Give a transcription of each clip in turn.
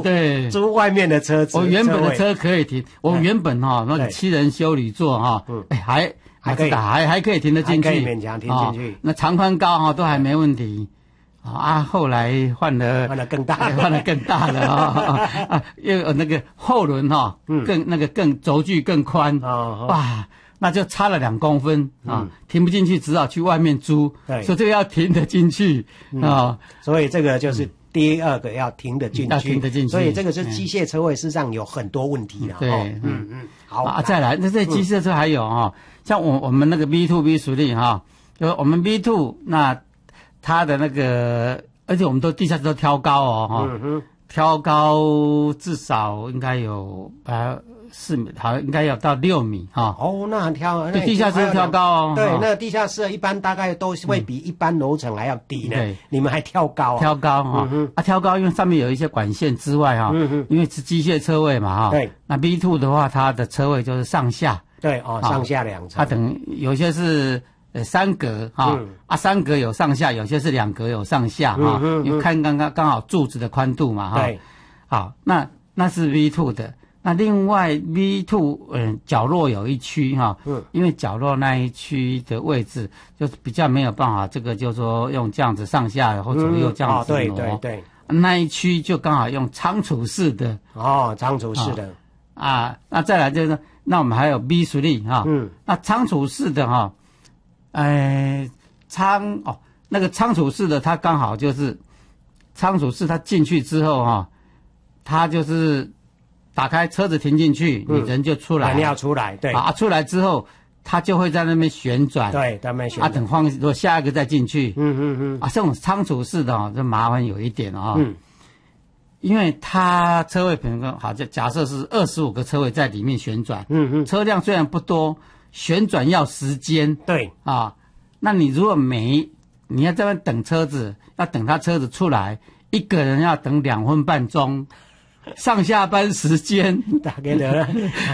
对， 租外面的车子。 我原本的车可以停，我原本那个7人休旅座还可以停得进去， 还可以勉强停进去。 那长宽高都还没问题。后来换了更大， 换了更大的又有那个后轮更轴距更宽哇，那就差了2公分停不进去，只好去外面租。对，所以这个要停得进去所以这个就是第二个要停得进去，所以这个是机械车位，事实上有很多问题了。 对，好再来，那这机械车还有像我们那个 B2B 属地就我们 B2 那。它的那个，而且我们都地下室都挑高挑高至少应该有4米，好应该要到6米那很挑， 对，地下室挑高对，那地下室一般大概都会比一般楼层还要低呢。你们还挑高挑高挑高，因为上面有一些管线之外因为是机械车位嘛对， 那 B2 的话，它的车位就是上下。 对上下2层。 它等有些是。3格3格有上下，有些是2格有上下因为看刚好柱子的宽度嘛对， 好，那是 V2 的。那另外 V2 角落有一区因为角落那一区的位置就是比较没有办法，这个就是说用这样子上下或左右这样子挪对， 那一区就刚好用仓储式的仓储式的那再来就是那我们还有 B3 那仓储式的那个仓储式的，它刚好就是仓储式，它进去之后它就是打开车子停进去，你人就出来， 人要出来，对出来之后，它就会在那边旋转， 对，在那边旋转等如果下一个再进去，这种仓储式的就麻烦有一点因为它车位平衡好，假设是25个车位在里面旋转，车辆虽然不多。旋转要时间， 对那你如果你要在那边等车子，要等他车子出来，一个人要等2分半钟，上下班时间大概的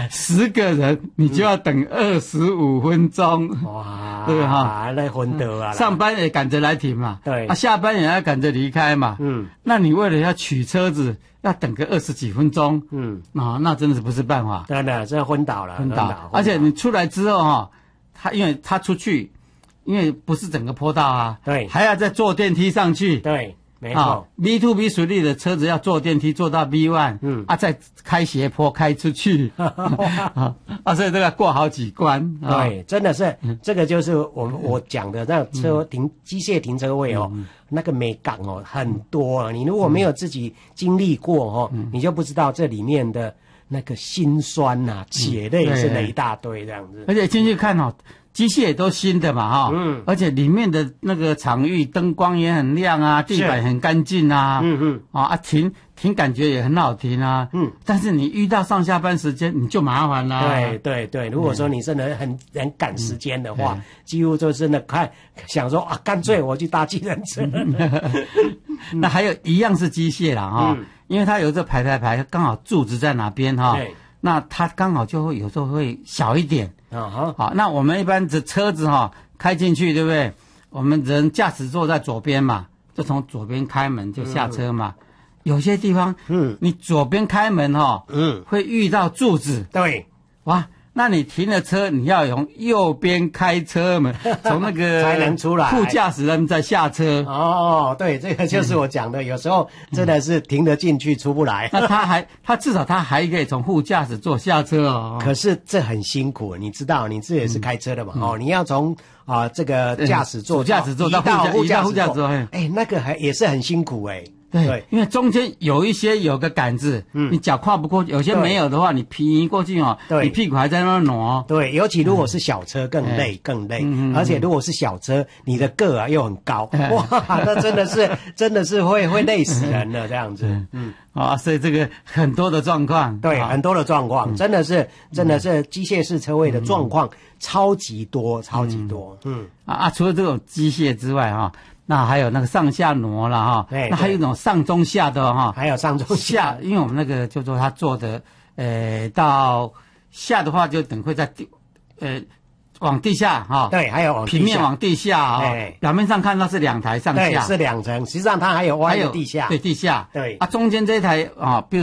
10个人，你就要等25分钟， 哇， 对那昏倒啊！ 上班也赶着来停嘛， 对， 下班也要赶着离开嘛，那你为了要取车子，要等个20几分钟，那真的是不是办法， 真的这昏倒了，昏倒。 而且你出来之后因为他出去，因为不是整个坡道对， 还要再坐电梯上去， 对，没错。 B2B 属地的车子要坐电梯坐到 B1，再开斜坡开出去，所以这个过好几关， 对，真的是这个就是我讲的那机械停车位那个美感很多你如果没有自己经历过你就不知道这里面的那个辛酸血泪是哪一大堆这样子。 而且进去看机械也都新的嘛而且里面的那个场域灯光也很亮地板很干净停感觉也很好停但是你遇到上下班时间你就麻烦啦。 对，如果说你真的很赶时间的话，几乎就真的想说干脆我去搭计程车。 那还有一样是机械啦因为它有这排刚好柱子在哪边那它刚好就会有时候会小一点好，那我们一般的车子开进去对不对？我们人驾驶座在左边嘛，就从左边开门就下车嘛。有些地方你左边开门会遇到柱子， 对， 哇，那你停了车，你要用右边开车门，从那个才能出来， 副驾驶人再下车。 对，这个就是我讲的，有时候真的是停得进去出不来。 那他至少他还可以从副驾驶座下车可是这很辛苦，你知道，你这也是开车的嘛你要从这个驾驶座到副驾驶座， 那个也是很辛苦对，因为中间有个杆子，你脚跨不过，有些没有的话，你皮移过去你屁股还在那挪。 对，尤其如果是小车更累，而且如果是小车，你的个又很高，哇，那真的是会累死人了这样子。 所以这个很多的状况， 对，很多的状况，真的是机械式车位的状况超级多。 除了这种机械之外那还有那个上下挪了那还有一种上中下的还有上中下， 因为我们那个就说他做的到下的话就等会在往地下对，还有往平面往地下表面上看到是2台上下， 对，是2层，实际上它还有歪的地下， 对，地下， 对中间这一台